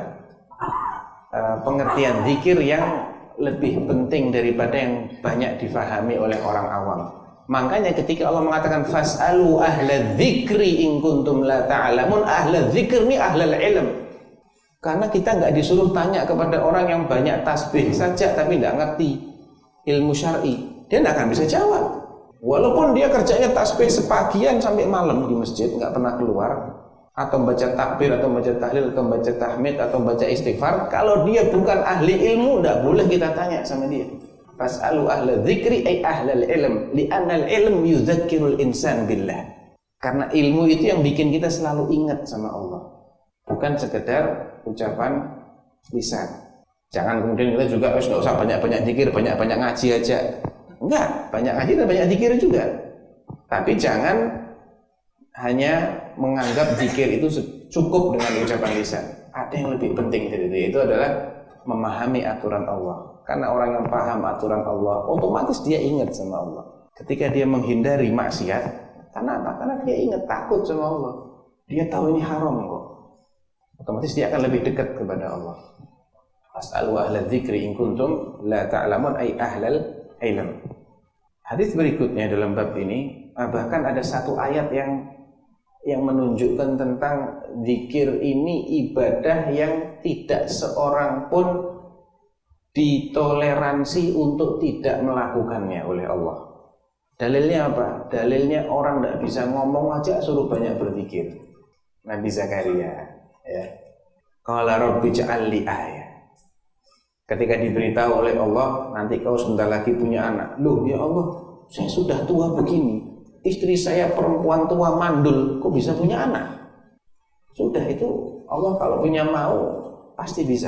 pengertian zikir yang lebih penting daripada yang banyak difahami oleh orang awam. Makanya ketika Allah mengatakan fas'alu ahla dzikri in kuntum la ta'lamun, ahla dzikr ini ahlul ilm. Karena kita enggak disuruh tanya kepada orang yang banyak tasbih saja tapi enggak ngerti ilmu syar'i. Dia enggak akan bisa jawab. Walaupun dia kerjanya tasbih sepagian sampai malam di masjid, enggak pernah keluar, atau baca takbir, atau baca tahlil, atau baca tahmid, atau baca istighfar, kalau dia bukan ahli ilmu, enggak boleh kita tanya sama dia. Fas'alu ahla dzikri ay ahlal ilm, li'annal ilm yuzakkirul insan billah. Karena ilmu itu yang bikin kita selalu ingat sama Allah, bukan sekedar ucapan lisan. Jangan kemudian kita juga enggak usah banyak-banyak zikir, banyak-banyak ngaji aja. Enggak, banyak ngaji dan banyak zikir juga. Tapi jangan hanya menganggap zikir itu cukup dengan ucapan lisan. Ada yang lebih penting dari itu adalah memahami aturan Allah. Karena orang yang paham aturan Allah, otomatis dia ingat sama Allah. Ketika dia menghindari maksiat, karena apa? Karena dia ingat, takut sama Allah. Dia tahu ini haram kok. Otomatis dia akan lebih dekat kepada Allah. Fas'alu ahla dzikri in kuntum la ta'lamun ay ahlal ilm. Hadis berikutnya dalam bab ini, bahkan ada satu ayat yang menunjukkan tentang zikir ini ibadah yang tidak seorang pun ditoleransi untuk tidak melakukannya oleh Allah. Dalilnya apa? Dalilnya orang tidak bisa ngomong aja suruh banyak berzikir. Nabi Zakaria, ya. Qala rabbi ja'al li ayah. Ketika diberitahu oleh Allah, nanti kau sebentar lagi punya anak. Loh ya Allah, saya sudah tua begini, istri saya perempuan tua mandul, kok bisa punya anak? Sudah itu Allah kalau punya mau pasti bisa.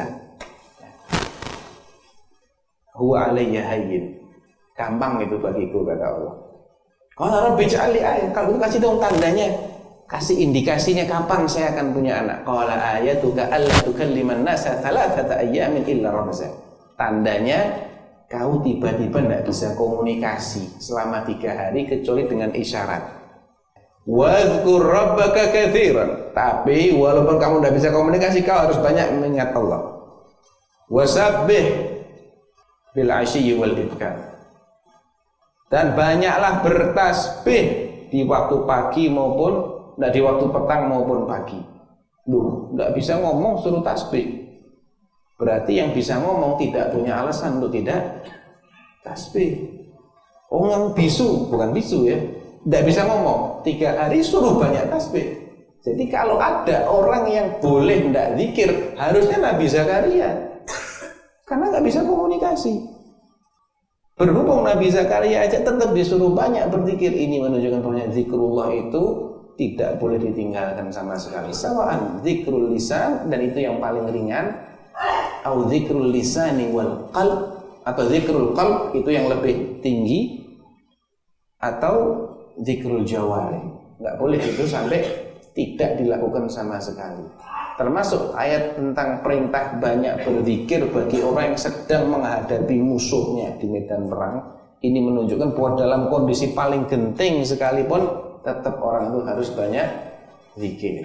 Huwa alayya hayyin, gampang itu bagiku, kata Allah. Qala rabbi ja'al li ayah. Kalau kasih dong tandanya, kasih indikasinya kapan saya akan punya anak. Qala ayatuka alla tukalliman nasa thalathata ayyamin illa ramazan. Tandanya kau tiba-tiba tidak bisa komunikasi selama 3 hari kecuali dengan isyarat. Wadhkur rabbaka katsiran. Tapi walaupun kamu tidak bisa komunikasi, kau harus banyak mengingat Allah. Wasabbih bil 'ashyi wal ibkar. Dan banyaklah bertasbih di waktu pagi maupun di waktu petang maupun pagi. Loh, tidak bisa ngomong suruh tasbih. Berarti yang bisa ngomong tidak punya alasan untuk tidak tasbih. Oh, yang bisu, bukan bisu ya, tidak bisa ngomong 3 hari suruh banyak tasbih. Jadi kalau ada orang yang boleh tidak zikir, harusnya Nabi Zakaria, karena nggak bisa komunikasi. Berhubung Nabi Zakaria aja tetap disuruh banyak berzikir, ini menunjukkan bahwa zikrullah itu tidak boleh ditinggalkan sama sekali. Sawa'an zikrul lisan, dan itu yang paling ringan, atau zikrul lisani wal qalb, atau zikrul qalb itu yang lebih tinggi, atau zikrul jawari. Enggak boleh itu sampai tidak dilakukan sama sekali. Termasuk ayat tentang perintah banyak berzikir bagi orang yang sedang menghadapi musuhnya di medan perang. Ini menunjukkan bahwa dalam kondisi paling genting sekalipun tetap orang itu harus banyak zikir.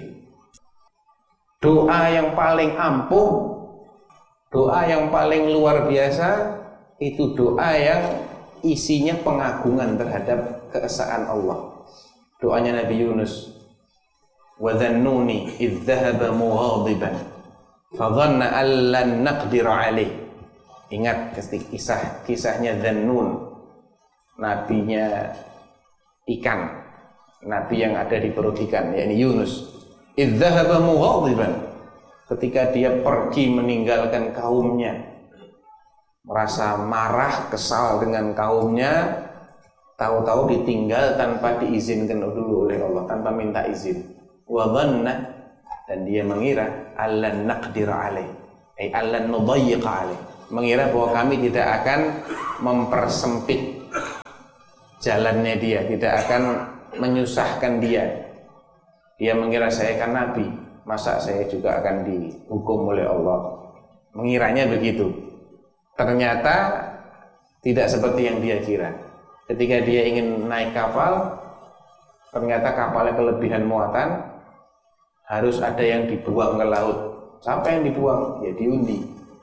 Doa yang paling ampuh, doa yang paling luar biasa, itu doa yang isinya pengagungan terhadap keesaan Allah. Doanya Nabi Yunus, wa dhannuni idh dhahaba mughadiban fa dhanna an lan naqdir alaih. Ingat kisahnya Dhannun, nabinya ikan, nabi yang ada di perut ikan, yakni Yunus. Idh dhahaba mughadiban, ketika dia pergi meninggalkan kaumnya, merasa marah, kesal dengan kaumnya, tahu-tahu ditinggal tanpa diizinkan dulu oleh Allah, tanpa minta izin. Wa dhanna, dan dia mengira allan naqdir alaih, ay allan nudayyiq alaih, mengira bahwa kami tidak akan mempersempit jalannya dia, tidak akan menyusahkan dia. Dia mengira saya kan nabi, masa saya juga akan dihukum oleh Allah. Mengiranya begitu. Ternyata tidak seperti yang dia kira. Ketika dia ingin naik kapal, ternyata kapalnya kelebihan muatan, harus ada yang dibuang ke laut. Siapa yang dibuang? Ya diundi.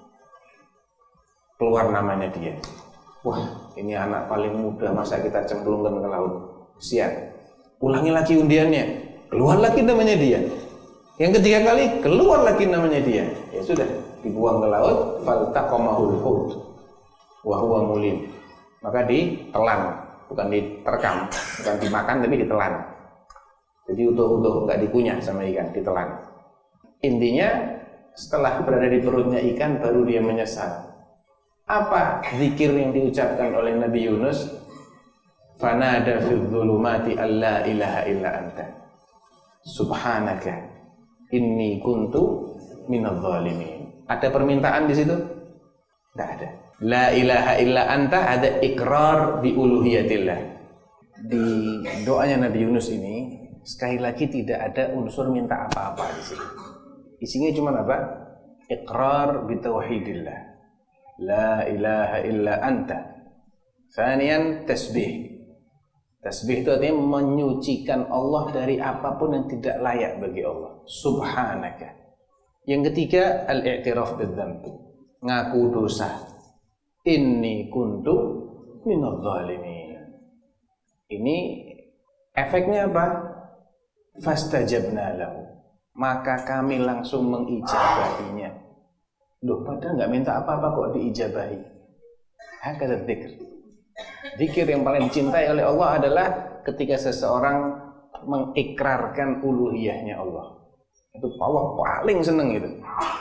Keluar namanya dia. Wah, ini anak paling muda, masa kita cemplungkan ke laut? Siap. Ulangi lagi undiannya. Keluar lagi namanya dia. Yang ketiga kali, keluar lagi namanya dia. Ya sudah, dibuang ke laut. Faltaqamahul hut wa huwa mulim. Maka ditelan, bukan diterkam, bukan dimakan tapi ditelan. Jadi utuh-utuh, enggak dikunyah sama ikan, ditelan. Intinya setelah berada di perutnya ikan baru dia menyesal. Apa zikir yang diucapkan oleh Nabi Yunus? Fanada fil dhulumati alla ilaha illa anta subhanaka inni kuntu minadh dhalimin. Ada permintaan di situ? Tidak ada. La ilaha illa anta, ada ikrar bi uluhiyatillah. Di doanya Nabi Yunus ini sekali lagi tidak ada unsur minta apa-apa di sini. Isinya cuma apa? Iqrar bi tauhidillah. La ilaha illa anta. Tsaniyan tasbih. Tasbih itu artinya menyucikan Allah dari apapun yang tidak layak bagi Allah. Subhanaka. Yang ketiga, al-i'tiraf bidzamb. Ngaku dosa. Inni kuntu minadh dhalimin. Ini efeknya apa? Fastajabna lahu. Maka kami langsung mengijabahinya. Loh, padahal enggak minta apa-apa kok diijabahi. Hakadha dzikr. Zikir yang paling dicintai oleh Allah adalah ketika seseorang mengikrarkan uluhiyahnya Allah. Itu Allah paling senang itu.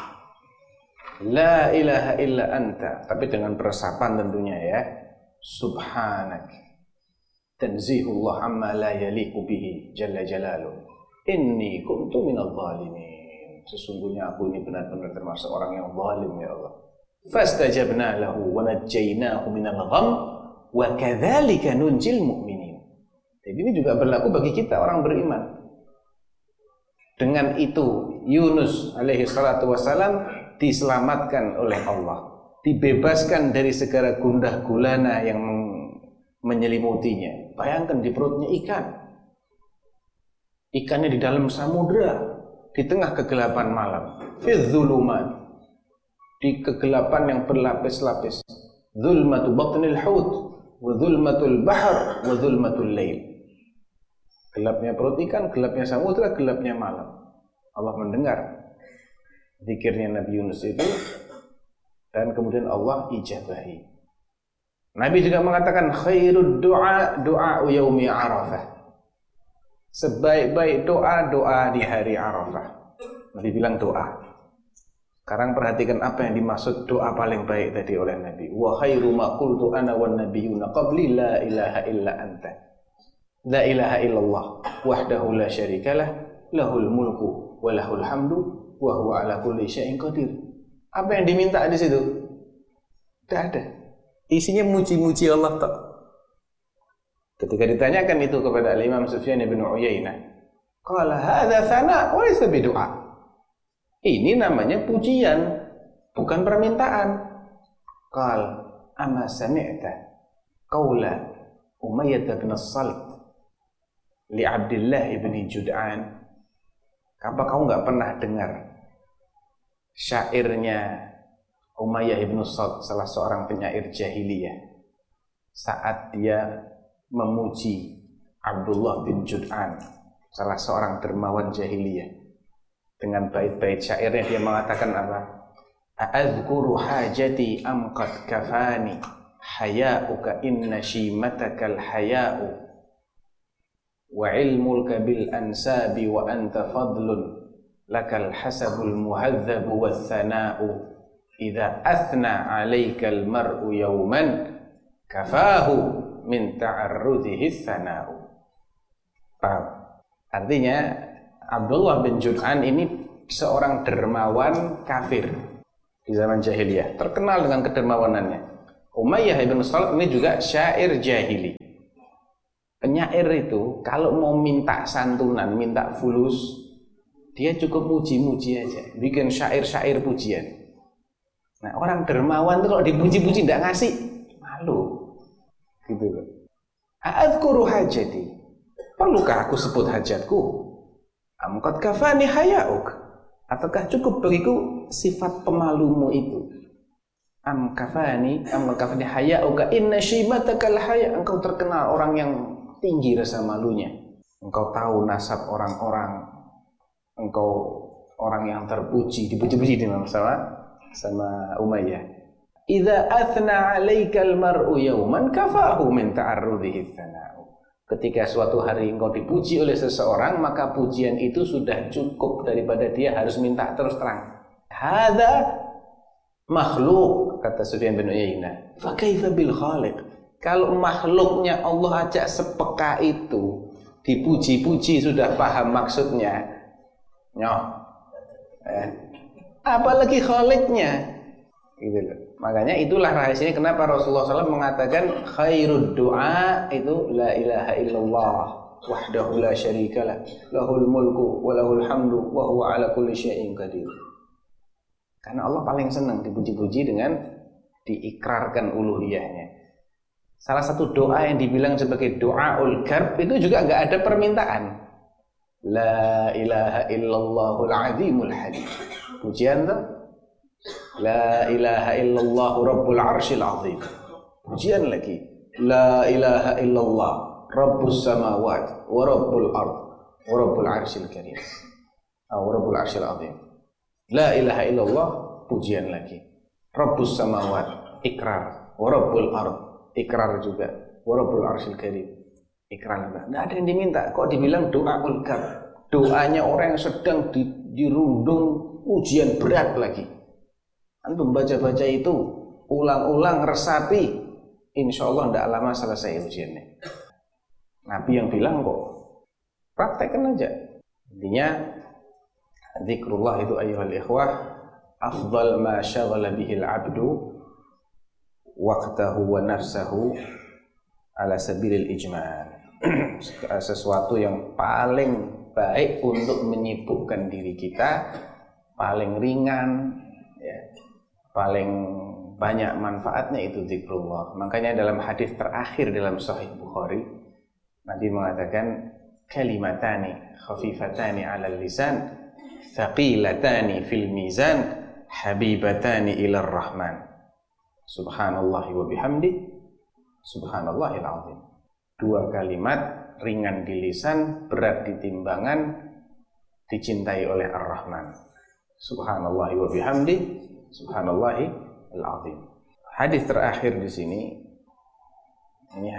La ilaha illa anta, tapi dengan peresapan tentunya ya. Subhanak. Tanzihullah amma la yaliqu bihi jalla jalaluh. Inni kuntu minadh dhalimin. Sesungguhnya aku ini benar-benar termasuk orang yang zalim ya Allah. Fastajabna lahu wa najjaynahu minal gham wa kadzalika nunjil mu'minin. Jadi ini juga berlaku bagi kita orang beriman. Dengan itu Yunus alaihi salatu wassalam diselamatkan oleh Allah, dibebaskan dari segala gundah gulana yang menyelimutinya. Bayangkan di perutnya ikan. Ikannya di dalam samudera, di tengah kegelapan malam. Fi dzulumat, di kegelapan yang berlapis-lapis. Dzulmatu batnil haut wa dzulmatul bahr wa dzulmatul lail. Gelapnya perut ikan, gelapnya samudera, gelapnya malam. Allah mendengar zikirnya Nabi Yunus itu, dan kemudian Allah ijabahi. Nabi juga mengatakan khairud du'a du'a yaumi Arafah. Sebaik-baik doa, doa di hari Arafah. Nabi bilang doa. Sekarang perhatikan apa yang dimaksud doa paling baik tadi oleh Nabi. Wa khairu ma qultu ana wan nabiyyuna qabli la ilaha illa anta. La ilaha illallah wahdahu la syarikalah, lahul mulku wa lahul hamdu wa huwa ala kulli syai'in qadir. Apa yang diminta di situ? Tidak ada. Isinya muji-muji Allah tak. Ketika ditanyakan itu kepada Imam Sufyan bin Uyainah, qala hadza thana wa laysa bidu'a. Ini namanya pujian, bukan permintaan. Qal ama sami'ta qaula Umayyah bin As-Salt li Abdullah bin Jud'an. Apa kau enggak pernah dengar syairnya Umayyah bin As-Salt, salah seorang penyair jahiliyah, saat dia memuji Abdullah bin Jud'an, salah seorang dermawan jahiliyah. Dengan bait-bait syairnya dia mengatakan apa? A'adzkuru hajati am qad kafani haya'uka inna shimatakal haya'u wa ilmuka bil ansabi wa anta fadlun lakal hasabul muhadzabu wath thana'u idza athna 'alaikal mar'u yawman kafahu min ta'arrudihi tsana'u. Paham? Artinya Abdullah bin Jud'an ini seorang dermawan kafir di zaman jahiliyah, terkenal dengan kedermawanannya. Umayyah ibn Salat ini juga syair jahili. Penyair itu kalau mau minta santunan, minta fulus, dia cukup muji-muji aja, bikin syair-syair pujian. Nah, orang dermawan itu kalau dipuji-puji tidak ngasih, malu. Gitu loh. A'adzkuru hajati. Perlukah aku sebut hajatku? Am qad kafani haya'uk. Ataukah cukup bagiku sifat pemalumu itu? Am kafani haya'uka inna syibatakal haya'. Engkau terkenal orang yang tinggi rasa malunya. Engkau tahu nasab orang-orang. Engkau orang yang terpuji, dipuji-puji dengan sama Umayyah. Idza athna 'alaikal mar'u yawman kafahu min ta'arrudihi tsana'u. Ketika suatu hari engkau dipuji oleh seseorang, maka pujian itu sudah cukup daripada dia harus minta terus terang. Hadza makhluk, kata Sufyan bin Uyainah. Fa kaifa bil khaliq? Kalau makhluknya Allah aja sepeka itu, dipuji-puji sudah paham maksudnya. Apalagi khaliqnya. Gitu loh. Makanya itulah rahasianya kenapa Rasulullah SAW mengatakan khairud du'a itu la ilaha illallah wahdahu la syarikalah lahul mulku wa lahul hamdu wa huwa ala kulli syai'in qadir. Karena Allah paling senang dipuji-puji dengan diikrarkan uluhiyahnya. Salah satu doa yang dibilang sebagai doaul karb itu juga enggak ada permintaan. La ilaha illallahul azimul halim. Pujian tuh La ilaha illallah rabbul arsyil azim. Pujian lagi. La ilaha illallah rabbus samawat wa rabbul ard wa rabbul arsyil karim. Wa rabbul arsyil azim. La ilaha illallah, pujian lagi. Rabbus samawat, ikrar. Wa rabbul ard, ikrar juga. Wa rabbul arsyil karim, ikrar juga. Tidak ada yang diminta. Kok dibilang doaul karb? Doanya orang yang sedang dirundung ujian berat lagi. Antum baca-baca itu, ulang-ulang, resapi, insya Allah tidak lama selesai ujiannya. Nabi yang bilang kok, praktekkan aja. Intinya, zikrullah itu ayyuhal ikhwah, afdal ma syaghala bihil abdu, waqtahu wa nafsahu ala sabilil ijmal. Sesuatu yang paling baik untuk menyibukkan diri kita, paling ringan, ya, paling banyak manfaatnya itu zikrullah. Makanya dalam hadis terakhir dalam Sahih Bukhari, Nabi mengatakan kalimatani khafifatani 'alal lisan thaqilatani fil mizan habibatani ilar rahman subhanallahi wa bihamdi subhanallahil azim. Dua kalimat ringan di lisan, berat di timbangan, dicintai oleh Ar-Rahman. Subhanallahi wa bihamdi subhanallahi al-azim. Hadis terakhir di sini, ini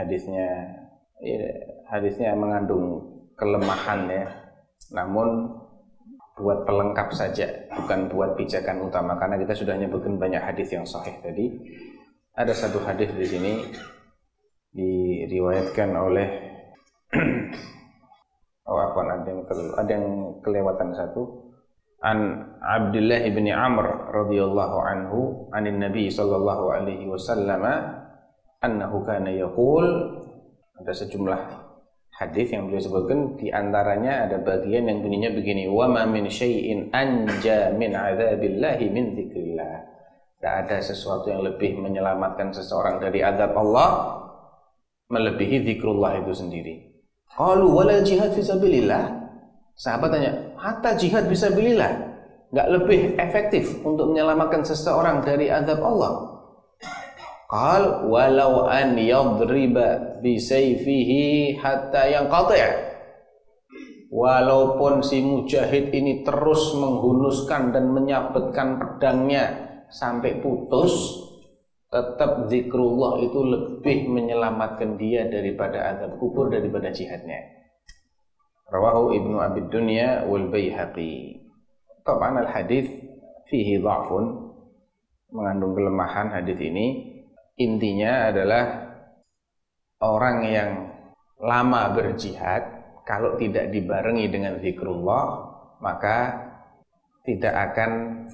hadisnya mengandung kelemahan ya, namun buat pelengkap saja, bukan buat pijakan utama, karena kita sudah menyebutkan banyak hadis yang sahih tadi. Ada satu hadis di sini diriwayatkan oleh ada yang kelewatan satu. An Abdullah bin Amr radhiyallahu anhu anin Nabi sallallahu alaihi wasallam annahu kana yaqul. Ada sejumlah hadis yang beliau sebutkan, di antaranya ada bagian yang bunyinya begini, wa ma min syai'in anja min adzabillahi min dzikrillah. Tidak ada sesuatu yang lebih menyelamatkan seseorang dari azab Allah melebihi zikrullah itu sendiri. Qalu wala jihad fisabilillah. Sahabat tanya, hatta jihad fisabilillah enggak lebih efektif untuk menyelamatkan seseorang dari azab Allah? Qal walau an yadriba bi sayfihi hatta yanqati'. Walaupun si mujahid ini terus menghunuskan dan menyabetkan pedangnya sampai putus, tetap zikrullah itu lebih menyelamatkan dia daripada azab kubur, daripada jihadnya. Rawahu Ibnu Abi Dunya wal Baihaqi. Taban al-hadis fihi dha'fun, mengandung kelemahan hadis ini. Intinya adalah orang yang lama berjihad kalau tidak dibarengi dengan zikrullah maka tidak akan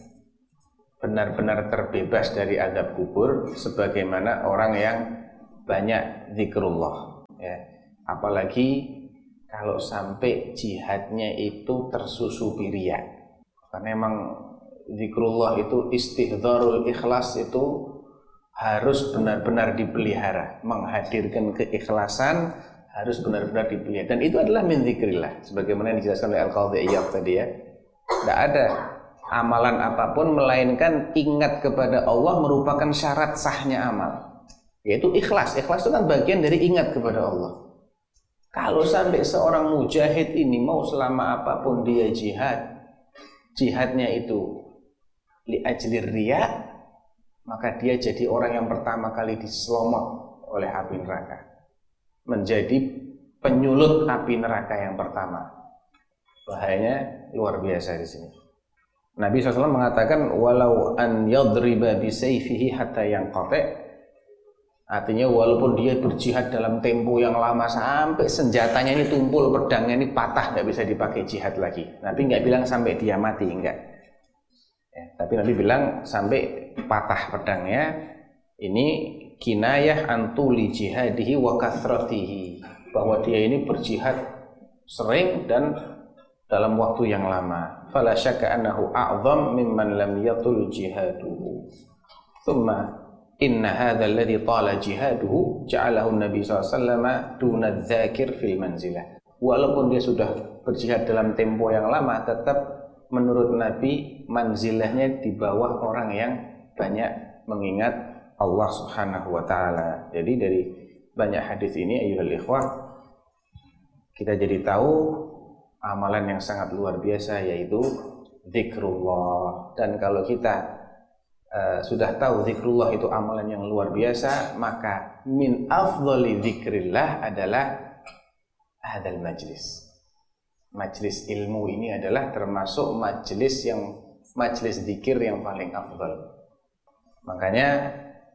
benar-benar terbebas dari azab kubur sebagaimana orang yang banyak zikrullah ya. Apalagi kalau sampai jihadnya itu tersusupi riya. Karena memang zikrullah itu istihdzarul ikhlas itu harus benar-benar dipelihara, menghadirkan keikhlasan harus benar-benar dipelihara, dan itu adalah min zikrillah sebagaimana yang dijelaskan oleh Al-Qadhi Iyad tadi ya. Tidak ada amalan apapun melainkan ingat kepada Allah merupakan syarat sahnya amal, yaitu ikhlas. Ikhlas itu kan bagian dari ingat kepada Allah. Kalau sampai seorang mujahid ini mau selama apapun dia jihadnya itu li ajlir riya, maka dia jadi orang yang pertama kali diselomot oleh api neraka, menjadi penyulut api neraka yang pertama. Bahayanya luar biasa di sini. Nabi SAW mengatakan walau an yadriba bisayfihi hatta yanqati', artinya walaupun dia berjihad dalam tempo yang lama sampai senjatanya ini tumpul, pedangnya ini patah, nggak bisa dipakai jihad lagi. Nabi nggak bilang sampai dia mati, enggak ya, tapi Nabi bilang sampai patah pedangnya. Ini kinayah antuli jihadihi wa kathratihi, bahwa dia ini berjihad sering dan dalam waktu yang lama. Fala syakka annahu a'zam mimman lam yatul jihaduhu. Thumma inna hadha alladhi tala jihaduhu ja'alahu Nabi SAW duna dzakir fil manzilah. Walaupun dia sudah berjihad dalam tempo yang lama, tetap menurut Nabi manzilahnya di bawah orang yang banyak mengingat Allah Subhanahu wa taala. Jadi dari banyak hadis ini ayyuhal ikhwah, kita jadi tahu amalan yang sangat luar biasa yaitu zikrullah. Dan kalau kita sudah tahu zikrullah itu amalan yang luar biasa, maka min afdhali zikrillah adalah hadzal majlis. Majlis ilmu ini adalah termasuk majlis zikir yang paling afdal. Makanya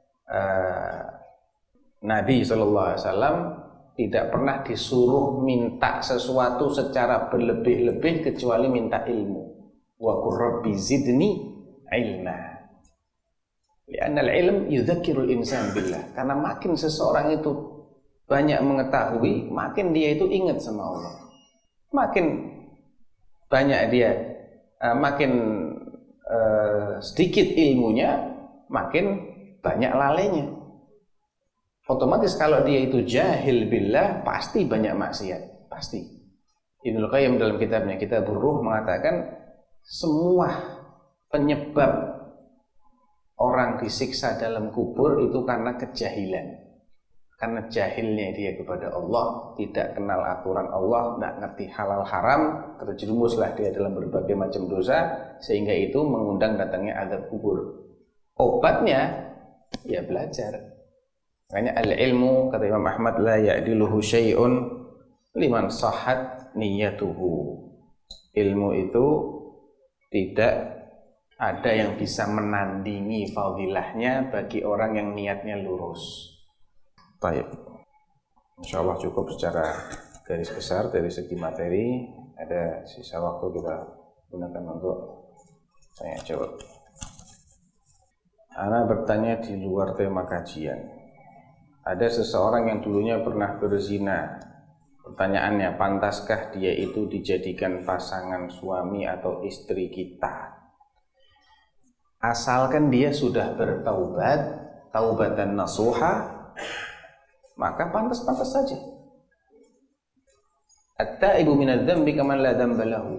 Nabi SAW tidak pernah disuruh minta sesuatu secara berlebih-lebih kecuali minta ilmu. Wa qur rabbi zidni ilma. Li'anna al-ilm yudzakkirul insan billah. Karena makin seseorang itu banyak mengetahui, makin dia itu ingat sama Allah. Makin banyak dia, makin sedikit ilmunya, makin banyak lalainya. Otomatis kalau dia itu jahil billah, pasti banyak maksiat, pasti. Ibnu Qayyim dalam kitabnya Kitabur Ruh mengatakan semua penyebab orang disiksa dalam kubur itu karena kejahilan. Karena jahilnya dia kepada Allah, tidak kenal aturan Allah, tidak ngerti halal haram, terjerumuslah dia dalam berbagai macam dosa, sehingga itu mengundang datangnya azab kubur. Obatnya ya belajar. Makanya al-ilmu, kata Imam Ahmad, la ya'diluhu syai'un liman sahhat niyatuhu. Ilmu itu tidak ada yang bisa menandingi fadilahnya bagi orang yang niatnya lurus. Baik, insyaallah cukup secara garis besar dari segi materi. Ada sisa waktu kita gunakan untuk saya jawab. Ana bertanya di luar tema kajian. Ada seseorang yang dulunya pernah berzina. Pertanyaannya, pantaskah dia itu dijadikan pasangan suami atau istri kita? Asalkan dia sudah bertaubat, taubatan nasuha, maka pantas-pantas saja. At-taibu minadz-dzambi kaman la dzamba lahu.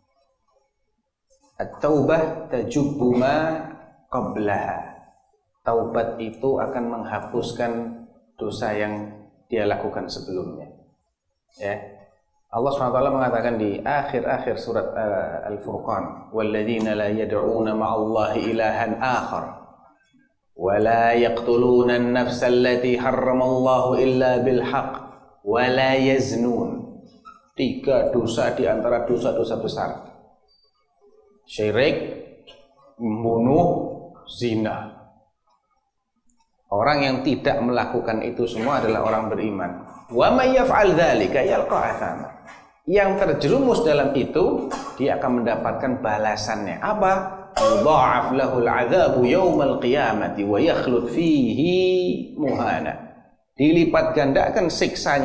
At-taubah tajubbu ma qablaha. Taubat itu akan menghapuskan dosa yang dia lakukan sebelumnya. Ya. Allah SWT mengatakan di akhir-akhir surat Al-Furqan, walladzina la yad'una ma'allahi ilahan akhar wa la yaqtuluna an-nafsa allati harramallahu illa bil haqq wa la yaznun. 3 dosa di antara dosa-dosa besar: syirik, membunuh, zina. Orang yang tidak melakukan itu semua adalah orang beriman. Wa may yaf'al dzalika yalqa athama. Yang terjerumus dalam itu, dia akan mendapatkan balasannya. Apa? Yudha'af lahul 'adzabu yaumal qiyamati wa yakhlud fihi muhana. Dilipat gandakan siksanya